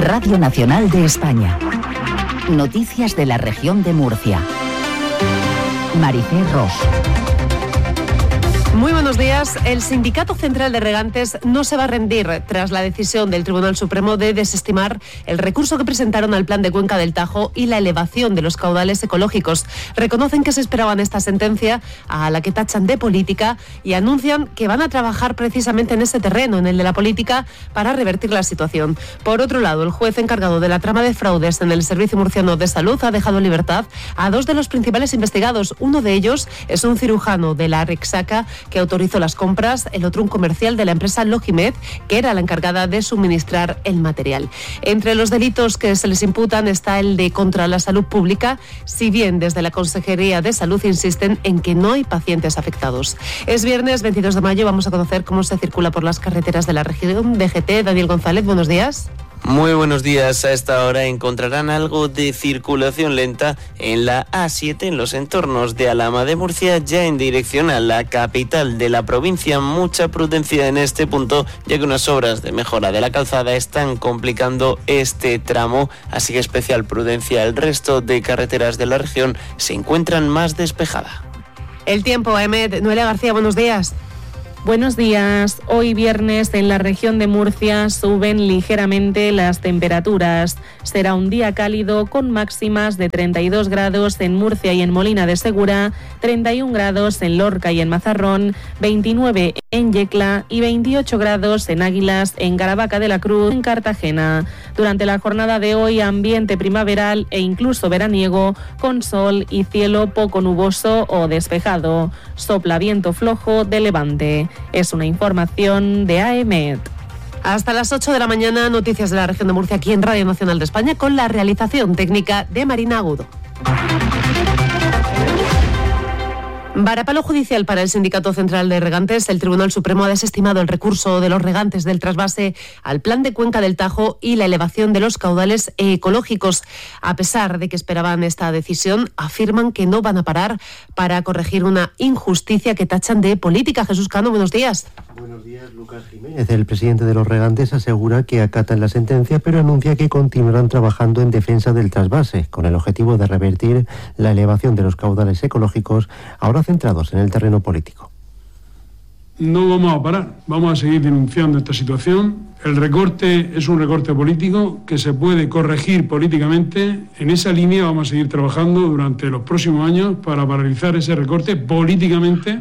Radio Nacional de España. Noticias de la región de Murcia. Maricé Ros. Muy buenos días. El Sindicato Central de Regantes no se va a rendir tras la decisión del Tribunal Supremo de desestimar el recurso que presentaron al Plan de Cuenca del Tajo y la elevación de los caudales ecológicos. Reconocen que se esperaban esta sentencia, a la que tachan de política, y anuncian que van a trabajar precisamente en ese terreno, en el de la política, para revertir la situación. Por otro lado, el juez encargado de la trama de fraudes en el Servicio Murciano de Salud ha dejado en libertad a dos de los principales investigados. Uno de ellos es un cirujano de la Rexaca que autorizó las compras, el otro un comercial de la empresa Logimed, que era la encargada de suministrar el material. Entre los delitos que se les imputan está el de contra la salud pública, si bien desde la Consejería de Salud insisten en que no hay pacientes afectados. Es viernes 22 de mayo, vamos a conocer cómo se circula por las carreteras de la región. DGT, Daniel González, buenos días. Muy buenos días. A esta hora encontrarán algo de circulación lenta en la A7 en los entornos de Alhama de Murcia, ya en dirección a la capital de la provincia. Mucha prudencia en este punto, ya que unas obras de mejora de la calzada están complicando este tramo, así que especial prudencia. El resto de carreteras de la región se encuentran más despejadas. El tiempo, Emet. Noelia García, buenos días. Buenos días. Hoy viernes en la región de Murcia suben ligeramente las temperaturas. Será un día cálido con máximas de 32 grados en Murcia y en Molina de Segura, 31 grados en Lorca y en Mazarrón, 29 en Yecla y 28 grados en Águilas, en Caravaca de la Cruz, en Cartagena. Durante la jornada de hoy, ambiente primaveral e incluso veraniego, con sol y cielo poco nuboso o despejado. Sopla viento flojo de levante. Es una información de AEMET. Hasta las 8 de la mañana, noticias de la región de Murcia aquí en Radio Nacional de España, con la realización técnica de Marina Agudo. Varapalo judicial para el Sindicato Central de Regantes. El Tribunal Supremo ha desestimado el recurso de los regantes del trasvase al Plan de Cuenca del Tajo y la elevación de los caudales ecológicos. A pesar de que esperaban esta decisión, afirman que no van a parar para corregir una injusticia que tachan de política. Jesús Cano, buenos días. Buenos días, Lucas Jiménez. El presidente de los regantes asegura que acatan la sentencia, pero anuncia que continuarán trabajando en defensa del trasvase, con el objetivo de revertir la elevación de los caudales ecológicos, ahora centrados en el terreno político. No vamos a parar, vamos a seguir denunciando esta situación. El recorte es un recorte político que se puede corregir políticamente. En esa línea vamos a seguir trabajando durante los próximos años para paralizar ese recorte políticamente.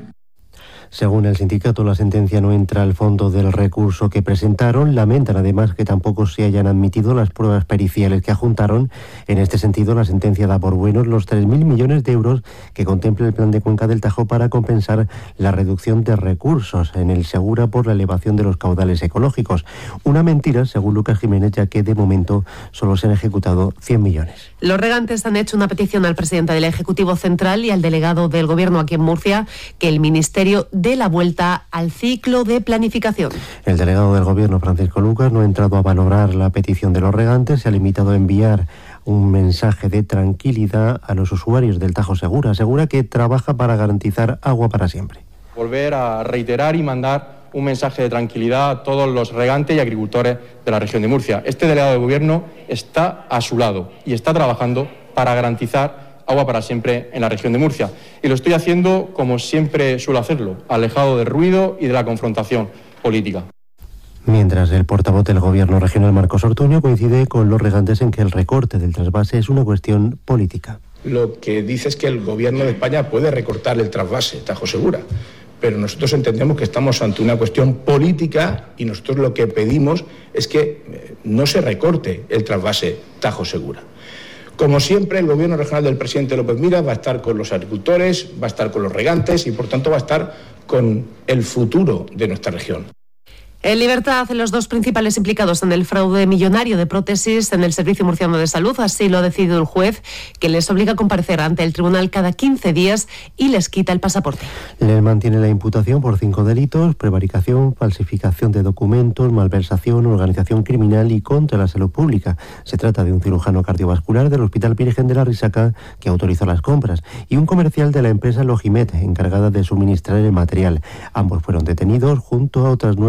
Según el sindicato, la sentencia no entra al fondo del recurso que presentaron. Lamentan además que tampoco se hayan admitido las pruebas periciales que adjuntaron. En este sentido, la sentencia da por buenos los 3.000 millones de euros que contempla el Plan de Cuenca del Tajo para compensar la reducción de recursos en el Segura por la elevación de los caudales ecológicos. Una mentira, según Lucas Jiménez, ya que de momento solo se han ejecutado 100 millones. Los regantes han hecho una petición al presidente del Ejecutivo Central y al delegado del Gobierno aquí en Murcia que el Ministerio dé la vuelta al ciclo de planificación. El delegado del Gobierno, Francisco Lucas, no ha entrado a valorar la petición de los regantes, se ha limitado a enviar un mensaje de tranquilidad a los usuarios del Tajo Segura. Asegura que trabaja para garantizar agua para siempre. Volver a reiterar y mandar un mensaje de tranquilidad a todos los regantes y agricultores de la región de Murcia. Este delegado del Gobierno está a su lado y está trabajando para garantizar agua para siempre en la región de Murcia. Y lo estoy haciendo como siempre suelo hacerlo, alejado del ruido y de la confrontación política. Mientras el portavoz del Gobierno regional, Marcos Ortuño, coincide con los regantes en que el recorte del trasvase es una cuestión política. Lo que dice es que el Gobierno de España puede recortar el trasvase Tajo Segura, pero nosotros entendemos que estamos ante una cuestión política y nosotros lo que pedimos es que no se recorte el trasvase Tajo Segura. Como siempre, el Gobierno regional del presidente López Miras va a estar con los agricultores, va a estar con los regantes y, por tanto, va a estar con el futuro de nuestra región. En libertad, los dos principales implicados en el fraude millonario de prótesis en el Servicio Murciano de Salud. Así lo ha decidido el juez, que les obliga a comparecer ante el tribunal cada 15 días y les quita el pasaporte. Les mantiene la imputación por 5 delitos: prevaricación, falsificación de documentos, malversación, organización criminal y contra la salud pública. Se trata de un cirujano cardiovascular del Hospital Virgen de la Risaca que autorizó las compras y un comercial de la empresa Logimed encargada de suministrar el material. Ambos fueron detenidos junto a otras 9 personas.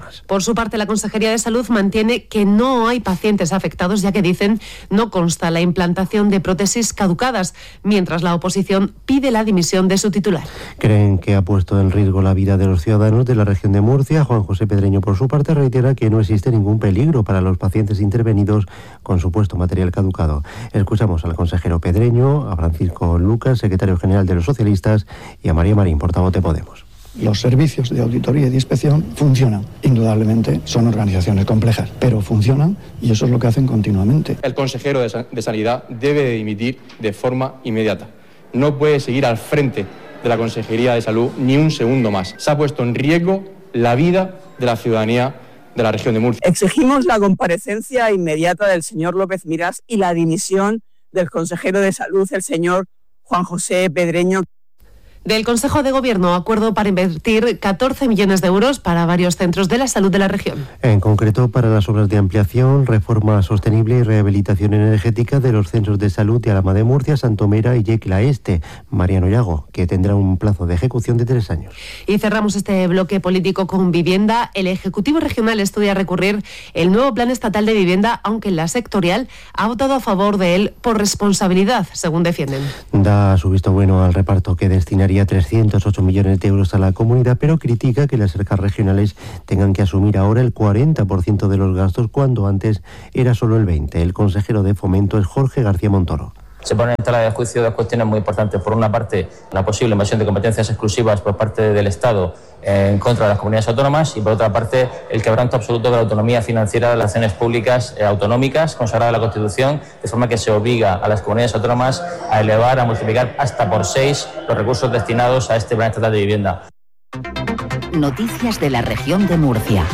personas. Por su parte, la Consejería de Salud mantiene que no hay pacientes afectados, ya que dicen no consta la implantación de prótesis caducadas, mientras la oposición pide la dimisión de su titular. Creen que ha puesto en riesgo la vida de los ciudadanos de la región de Murcia. Juan José Pedreño, por su parte, reitera que no existe ningún peligro para los pacientes intervenidos con supuesto material caducado. Escuchamos al consejero Pedreño, a Francisco Lucas, secretario general de los socialistas, y a María Marín, portavoz de Podemos. Los servicios de auditoría y de inspección funcionan. Indudablemente son organizaciones complejas, pero funcionan y eso es lo que hacen continuamente. El consejero de Sanidad debe de dimitir de forma inmediata. No puede seguir al frente de la Consejería de Salud ni un segundo más. Se ha puesto en riesgo la vida de la ciudadanía de la región de Murcia. Exigimos la comparecencia inmediata del señor López Miras y la dimisión del consejero de Salud, el señor Juan José Pedreño. Del Consejo de Gobierno, acuerdo para invertir 14 millones de euros para varios centros de la salud de la región. En concreto, para las obras de ampliación, reforma sostenible y rehabilitación energética de los centros de salud de Alhama de Murcia, Santomera y Yecla Este, Mariano Llago, que tendrá un plazo de ejecución de 3 años. Y cerramos este bloque político con vivienda. El Ejecutivo Regional estudia recurrir el nuevo Plan Estatal de Vivienda, aunque la sectorial ha votado a favor de él por responsabilidad, según defienden. Da su visto bueno al reparto que destinaría 308 millones de euros a la comunidad, pero critica que las arcas regionales tengan que asumir ahora el 40% de los gastos cuando antes era solo el 20%. El consejero de Fomento es Jorge García Montoro. Se ponen en tela de juicio dos cuestiones muy importantes. Por una parte, la posible invasión de competencias exclusivas por parte del Estado en contra de las comunidades autónomas y, por otra parte, el quebranto absoluto de la autonomía financiera de las acciones públicas autonómicas consagrada en la Constitución, de forma que se obliga a las comunidades autónomas a elevar, a multiplicar hasta por 6 los recursos destinados a este Plan Estatal de Vivienda. Noticias de la región de Murcia.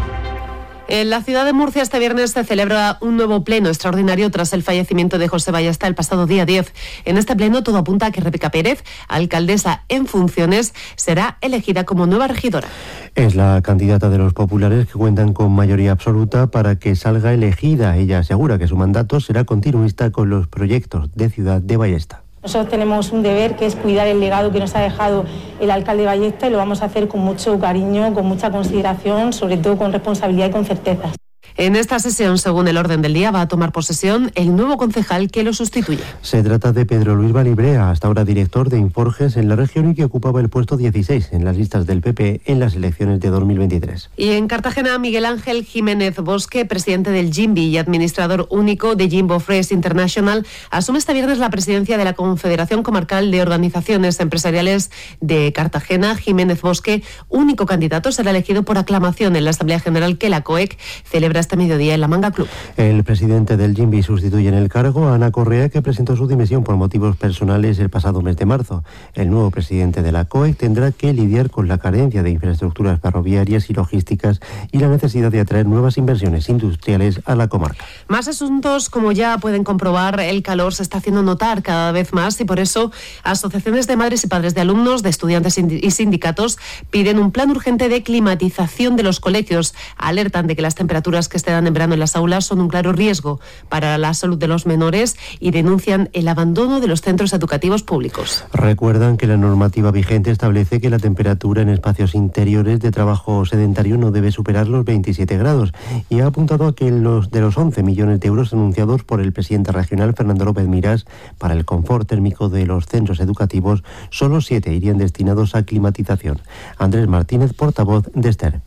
En la ciudad de Murcia este viernes se celebra un nuevo pleno extraordinario tras el fallecimiento de José Ballesta el pasado día 10. En este pleno todo apunta a que Rebeca Pérez, alcaldesa en funciones, será elegida como nueva regidora. Es la candidata de los populares que cuentan con mayoría absoluta para que salga elegida. Ella asegura que su mandato será continuista con los proyectos de ciudad de Ballesta. Nosotros tenemos un deber que es cuidar el legado que nos ha dejado el alcalde Ballesta y lo vamos a hacer con mucho cariño, con mucha consideración, sobre todo con responsabilidad y con certezas. En esta sesión, según el orden del día, va a tomar posesión el nuevo concejal que lo sustituye. Se trata de Pedro Luis Valibrea, hasta ahora director de Inforges en la región y que ocupaba el puesto 16 en las listas del PP en las elecciones de 2023. Y en Cartagena, Miguel Ángel Jiménez Bosque, presidente del JIMBI y administrador único de Jimbo Fresh International, asume este viernes la presidencia de la Confederación Comarcal de Organizaciones Empresariales de Cartagena. Jiménez Bosque, único candidato, será elegido por aclamación en la Asamblea General que la COEC celebra este mediodía en la Manga Club. El presidente del JIMBI sustituye en el cargo a Ana Correa, que presentó su dimisión por motivos personales el pasado mes de marzo. El nuevo presidente de la COEC tendrá que lidiar con la carencia de infraestructuras ferroviarias y logísticas y la necesidad de atraer nuevas inversiones industriales a la comarca. Más asuntos, como ya pueden comprobar, el calor se está haciendo notar cada vez más y por eso asociaciones de madres y padres de alumnos, de estudiantes y sindicatos piden un plan urgente de climatización de los colegios. Alertan de que las temperaturas que se dan en verano en las aulas son un claro riesgo para la salud de los menores y denuncian el abandono de los centros educativos públicos. Recuerdan que la normativa vigente establece que la temperatura en espacios interiores de trabajo sedentario no debe superar los 27 grados y ha apuntado a que de los 11 millones de euros anunciados por el presidente regional Fernando López Miras para el confort térmico de los centros educativos, solo 7 irían destinados a climatización. Andrés Martínez, portavoz de Ester.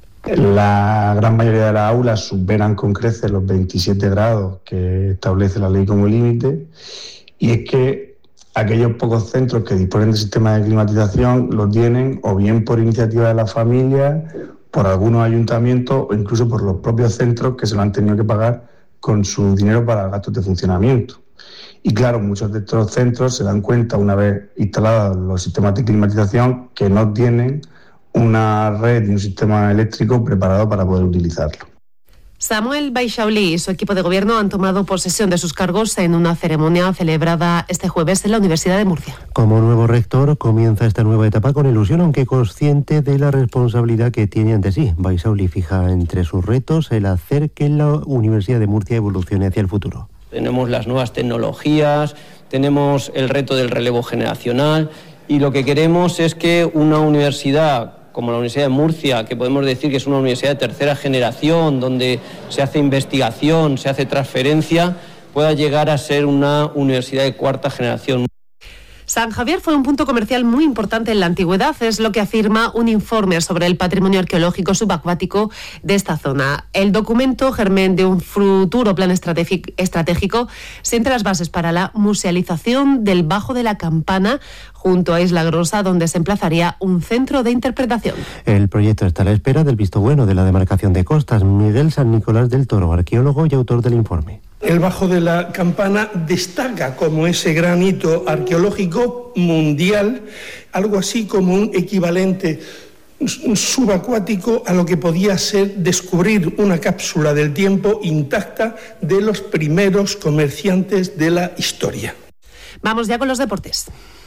La gran mayoría de las aulas superan con creces los 27 grados que establece la ley como límite, y es que aquellos pocos centros que disponen de sistemas de climatización lo tienen o bien por iniciativa de la familia, por algunos ayuntamientos o incluso por los propios centros que se lo han tenido que pagar con su dinero para gastos de funcionamiento. Y claro, muchos de estos centros se dan cuenta, una vez instalados los sistemas de climatización, que no tienen una red y un sistema eléctrico preparado para poder utilizarlo. Samuel Baixauli y su equipo de gobierno han tomado posesión de sus cargos en una ceremonia celebrada este jueves en la Universidad de Murcia. Como nuevo rector, comienza esta nueva etapa con ilusión, aunque consciente de la responsabilidad que tiene ante sí. Baixauli fija entre sus retos el hacer que la Universidad de Murcia evolucione hacia el futuro. Tenemos las nuevas tecnologías, tenemos el reto del relevo generacional y lo que queremos es que una universidad como la Universidad de Murcia, que podemos decir que es una universidad de tercera generación, donde se hace investigación, se hace transferencia, pueda llegar a ser una universidad de cuarta generación. San Javier fue un punto comercial muy importante en la antigüedad, es lo que afirma un informe sobre el patrimonio arqueológico subacuático de esta zona. El documento, germen de un futuro plan estratégico, sienta las bases para la musealización del Bajo de la Campana, junto a Isla Grosa, donde se emplazaría un centro de interpretación. El proyecto está a la espera del visto bueno de la demarcación de costas. Miguel San Nicolás del Toro, arqueólogo y autor del informe. El Bajo de la Campana destaca como ese gran hito arqueológico mundial, algo así como un equivalente subacuático a lo que podía ser descubrir una cápsula del tiempo intacta de los primeros comerciantes de la historia. Vamos ya con los deportes.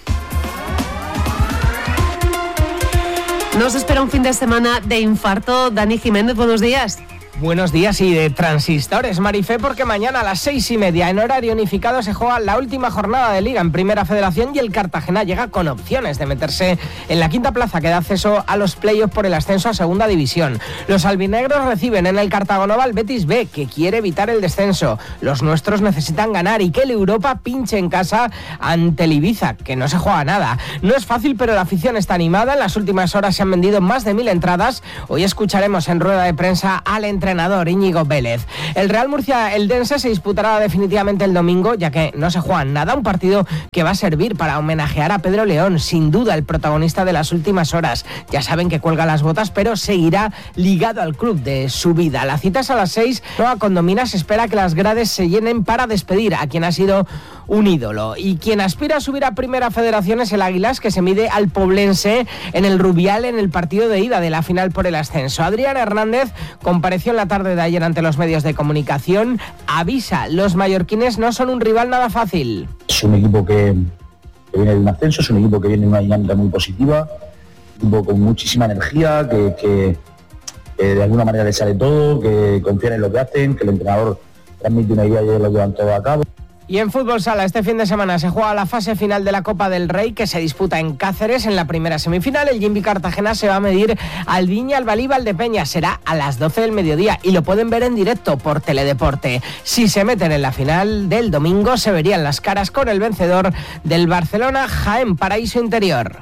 Nos espera un fin de semana de infarto. Dani Jiménez, buenos días. Buenos días y de transistores, Marifé, porque mañana a las 6:30 en horario unificado se juega la última jornada de Liga en Primera Federación y el Cartagena llega con opciones de meterse en la quinta plaza que da acceso a los playoffs por el ascenso a Segunda División. Los albinegros reciben en el Cartagonova al Betis B, que quiere evitar el descenso. Los nuestros necesitan ganar y que el Europa pinche en casa ante el Ibiza, que no se juega nada. No es fácil, pero la afición está animada. En las últimas horas se han vendido más de 1.000 entradas. Hoy escucharemos en rueda de prensa al entrenador Íñigo Vélez. El Real Murcia Eldense se disputará definitivamente el domingo, ya que no se juega nada, un partido que va a servir para homenajear a Pedro León, sin duda el protagonista de las últimas horas. Ya saben que cuelga las botas, pero seguirá ligado al club de su vida. La cita es a las 6, Nueva Condomina, se espera que las grades se llenen para despedir a quien ha sido un ídolo. Y quien aspira a subir a Primera Federación es el Águilas, que se mide al Poblense en el Rubial en el partido de ida de la final por el ascenso. Adrián Hernández compareció en la tarde de ayer ante los medios de comunicación. Avisa, los mallorquines no son un rival nada fácil. Es un equipo que viene de un ascenso, es un equipo que viene de una dinámica muy positiva, un equipo con muchísima energía, que de alguna manera le sale todo, que confían en lo que hacen, que el entrenador transmite una idea y ellos lo llevan todo a cabo. Y en fútbol sala, este fin de semana se juega la fase final de la Copa del Rey, que se disputa en Cáceres. En la primera semifinal, el Jimbi Cartagena se va a medir al Viña Albalí Valdepeñas. Será a las 12 del mediodía y lo pueden ver en directo por Teledeporte. Si se meten en la final del domingo, se verían las caras con el vencedor del Barcelona Jaén Paraíso Interior.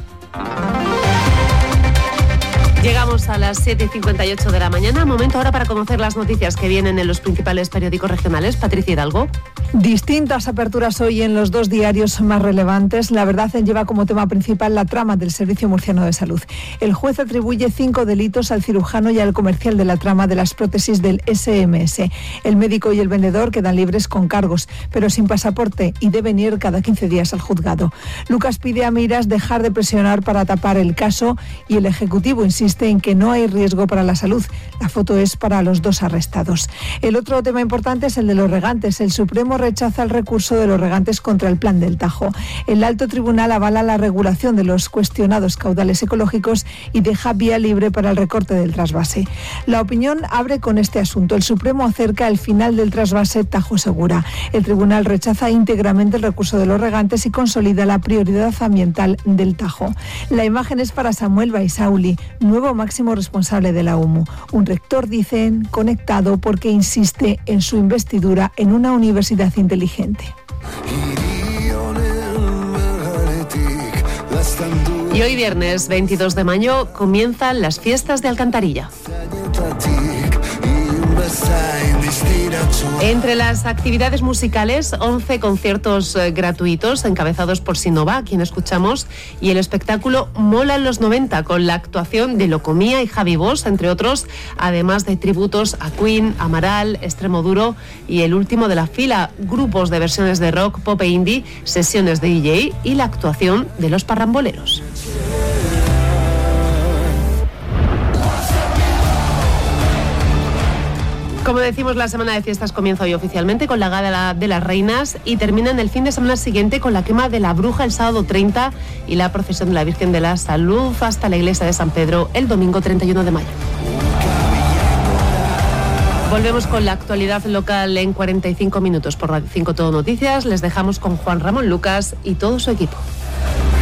Llegamos a las 7:58 de la mañana. Momento ahora para conocer las noticias que vienen en los principales periódicos regionales. Patricia Hidalgo. Distintas aperturas hoy en los dos diarios más relevantes. La Verdad lleva como tema principal la trama del Servicio Murciano de Salud. El juez atribuye 5 delitos al cirujano y al comercial de la trama de las prótesis del SMS. El médico y el vendedor quedan libres con cargos, pero sin pasaporte y deben ir cada 15 días al juzgado. Lucas pide a Miras dejar de presionar para tapar el caso y el Ejecutivo insiste en que no hay riesgo para la salud. La foto es para los dos arrestados. El otro tema importante es el de los regantes. El Supremo rechaza el recurso de los regantes contra el Plan del Tajo. El Alto Tribunal avala la regulación de los cuestionados caudales ecológicos y deja vía libre para el recorte del trasvase. La Opinión abre con este asunto. El Supremo acerca el final del trasvase Tajo Segura. El Tribunal rechaza íntegramente el recurso de los regantes y consolida la prioridad ambiental del Tajo. La imagen es para Samuel Baisauli, nuevo máximo responsable de la UMU. Un rector, dicen, conectado porque insiste en su investidura en una universidad inteligente. Y hoy viernes 22 de mayo comienzan las fiestas de Alcantarilla. Entre las actividades musicales, 11 conciertos gratuitos encabezados por Sinova, a quien escuchamos, y el espectáculo Mola en los 90, con la actuación de Locomía y Javi Bosch, entre otros, además de tributos a Queen, Amaral, Extremoduro y el último de la fila, grupos de versiones de rock, pop e indie, sesiones de DJ y la actuación de los parramboleros. Como decimos, la semana de fiestas comienza hoy oficialmente con la Gala de las Reinas y termina en el fin de semana siguiente con la quema de la Bruja el sábado 30 y la procesión de la Virgen de la Salud hasta la iglesia de San Pedro el domingo 31 de mayo. Volvemos con la actualidad local en 45 minutos por Radio 5 Todo Noticias. Les dejamos con Juan Ramón Lucas y todo su equipo.